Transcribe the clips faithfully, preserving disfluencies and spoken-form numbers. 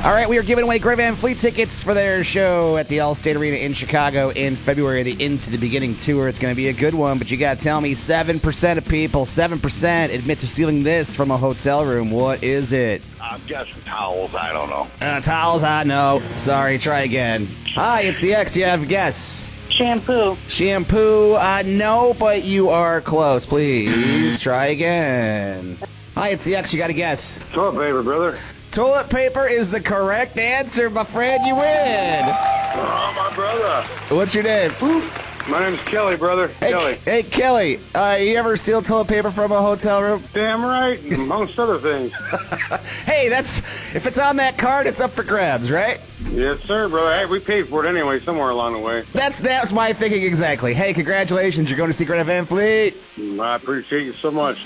All right, we are giving away Greg Van Fleet tickets for their show at the Allstate Arena in Chicago in February, the Into the Beginning tour. It's going to be a good one, but you got to tell me seven percent of people, seven percent admit to stealing this from a hotel room. What is it? I'm guessing towels. I don't know. Uh, towels, I know. Sorry, try again. Hi, it's the X. Do you have a guess? Shampoo. Shampoo, uh, no, but you are close. Please try again. Hi, it's the X. You got a guess? Toilet paper, brother. Toilet paper is the correct answer, my friend. You win. Oh, my brother. What's your name? My name's Kelly, brother. Hey, Kelly. Hey, Kelly. Uh, you ever steal toilet paper from a hotel room? Damn right, amongst other things. Hey, that's if it's on that card, it's up for grabs, right? Yes, sir, brother. Hey, we paid for it anyway, somewhere along the way. That's that's my thinking exactly. Hey, congratulations. You're going to see Greg Van Fleet. I appreciate you so much.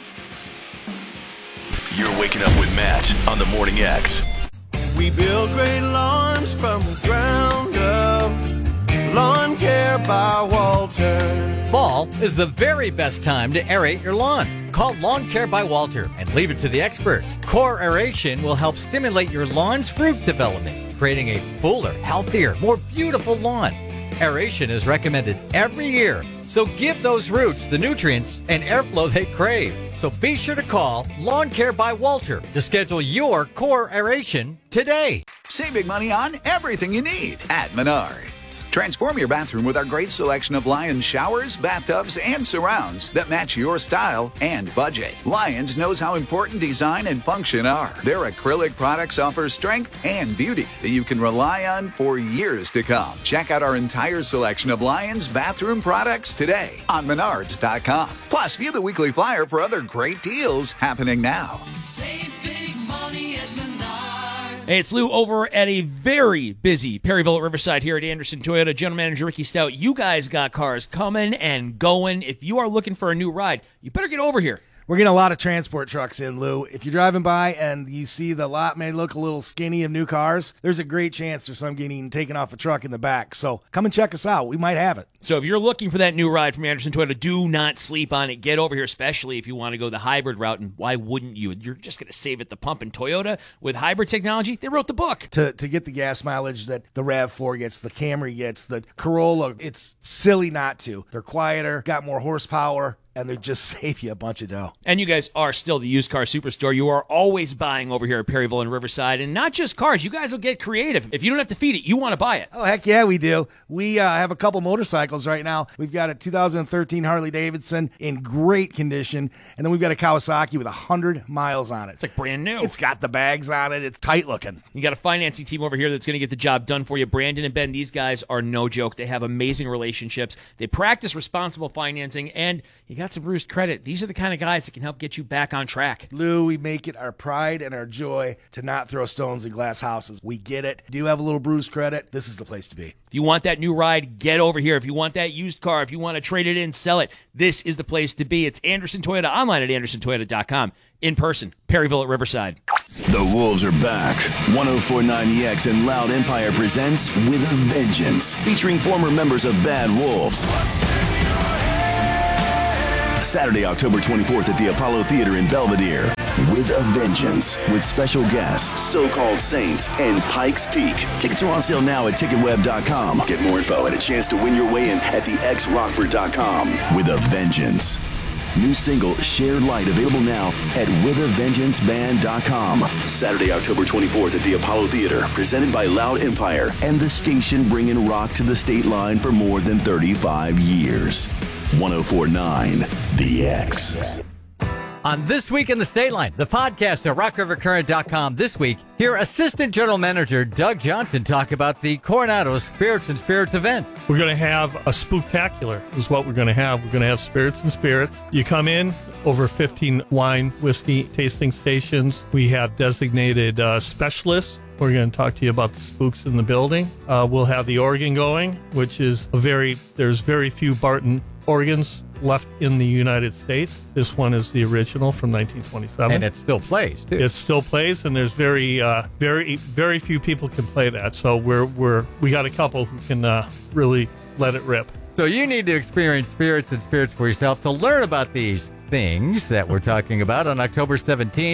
You're waking up with Matt on the Morning X. We build great lawns from the ground up. Lawn Care by Walter. Fall is the very best time to aerate your lawn. Call Lawn Care by Walter and leave it to the experts. Core aeration will help stimulate your lawn's root development, creating a fuller, healthier, more beautiful lawn. Aeration is recommended every year, so give those roots the nutrients and airflow they crave. So be sure to call Lawn Care by Walter to schedule your core aeration today. Save big money on everything you need at Menards. Transform your bathroom with our great selection of Lions showers, bathtubs, and surrounds that match your style and budget. Lions knows how important design and function are. Their acrylic products offer strength and beauty that you can rely on for years to come. Check out our entire selection of Lions bathroom products today on menards dot com. Plus, view the weekly flyer for other great deals happening now. Save big money at Menards. Hey, it's Lou over at a very busy Perryville at Riverside here at Anderson Toyota. General Manager Ricky Stout, you guys got cars coming and going. If you are looking for a new ride, you better get over here. We're getting a lot of transport trucks in, Lou. If you're driving by and you see the lot may look a little skinny of new cars, there's a great chance there's some getting taken off a truck in the back. So come and check us out. We might have it. So if you're looking for that new ride from Anderson Toyota, do not sleep on it. Get over here, especially if you want to go the hybrid route. And why wouldn't you? You're just going to save at the pump. And Toyota, with hybrid technology, they wrote the book. To to get the gas mileage that the RAV four gets, the Camry gets, the Corolla, it's silly not to. They're quieter, got more horsepower, and they just save you a bunch of dough. And you guys are still the used car superstore. You are always buying over here at Perryville and Riverside. And not just cars. You guys will get creative. If you don't have to feed it, you want to buy it. Oh, heck yeah, we do. We uh, have a couple motorcycles right now. We've got a two thousand thirteen Harley-Davidson in great condition. And then we've got a Kawasaki with one hundred miles on it. It's like brand new. It's got the bags on it. It's tight looking. You got a financing team over here that's going to get the job done for you. Brandon and Ben, these guys are no joke. They have amazing relationships. They practice responsible financing. And you got some bruised credit. These are the kind of guys that can help get you back on track. Lou, we make it our pride and our joy to not throw stones in glass houses. We get it. Do you have a little bruised credit? This is the place to be. If you want that new ride, get over here. If you want that used car, if you want to trade it in, sell it, this is the place to be. It's Anderson Toyota, online at anderson toyota dot com. In person, Perryville at Riverside. The Wolves are back. one oh four point nine E X and Loud Empire presents With a Vengeance, featuring former members of Bad Wolves. Saturday, October twenty-fourth at the Apollo Theater in Belvedere. With a Vengeance, with special guests, So-Called Saints, and Pikes Peak. Tickets are on sale now at ticket web dot com. Get more info and a chance to win your way in at the x rockford dot com. With a Vengeance. New single, Shared Light, available now at with a vengeance band dot com. Saturday, October twenty-fourth at the Apollo Theater, presented by Loud Empire and the station bringing rock to the state line for more than thirty-five years. one oh four point nine The X. On This Week in the State Line, the podcast at rock river current dot com this week, hear Assistant General Manager Doug Johnson talk about the Coronado's Spirits and Spirits event. We're going to have a spooktacular is what we're going to have. We're going to have Spirits and Spirits. You come in, over fifteen wine, whiskey tasting stations. We have designated uh, specialists. We're going to talk to you about the spooks in the building. Uh, we'll have the organ going, which is a very, there's very few Barton organs left in the United States. This one is the original from nineteen twenty-seven. And it still plays, too. It still plays, and there's very, uh, very, very few people can play that. So we're, we're, we got a couple who can uh, really let it rip. So you need to experience Spirits and Spirits for yourself to learn about these things that we're talking about on October seventeenth.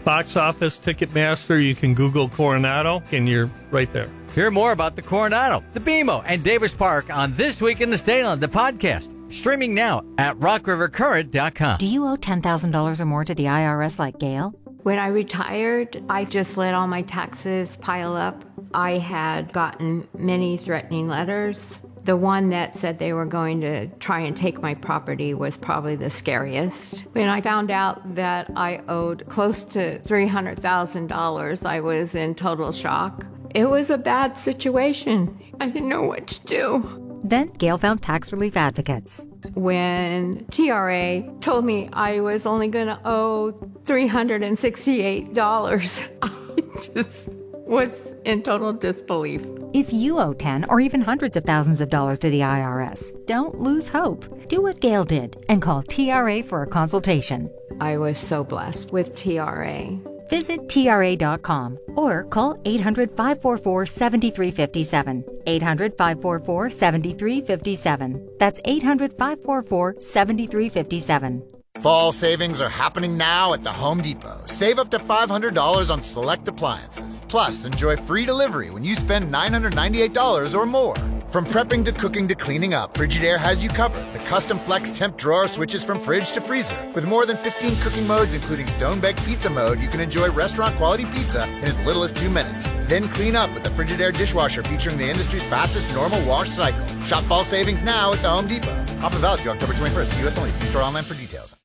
Box office, Ticketmaster, you can Google Coronado, and you're right there. Hear more about the Coronado, the B M O, and Davis Park on This Week in the Stayland, the podcast. Streaming now at rock river current dot com. Do you owe ten thousand dollars or more to the I R S like Gail? When I retired, I just let all my taxes pile up. I had gotten many threatening letters. The one that said they were going to try and take my property was probably the scariest. When I found out that I owed close to three hundred thousand dollars, I was in total shock. It was a bad situation. I didn't know what to do. Then Gail found tax relief advocates. When T R A told me I was only going to owe three hundred sixty-eight dollars, I just was in total disbelief. If you owe ten or even hundreds of thousands of dollars to the I R S, don't lose hope. Do what Gail did and call T R A for a consultation. I was so blessed with T R A. Visit T R A dot com or call eight hundred, five four four, seven three five seven. eight hundred, five four four, seven three five seven. That's eight hundred, five four four, seven three five seven. Fall savings are happening now at the Home Depot. Save up to five hundred dollars on select appliances. Plus, enjoy free delivery when you spend nine hundred ninety-eight dollars or more. From prepping to cooking to cleaning up, Frigidaire has you covered. The custom flex temp drawer switches from fridge to freezer. With more than fifteen cooking modes, including stone-baked pizza mode, you can enjoy restaurant-quality pizza in as little as two minutes. Then clean up with the Frigidaire dishwasher featuring the industry's fastest normal wash cycle. Shop fall savings now at the Home Depot. Offer valid through October twenty-first. U S only. See store online for details.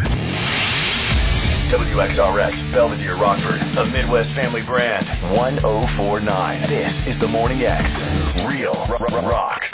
W X R X, Belvedere, Rockford, a Midwest family brand. one oh four point nine. This is the Morning X. Real r- r- rock.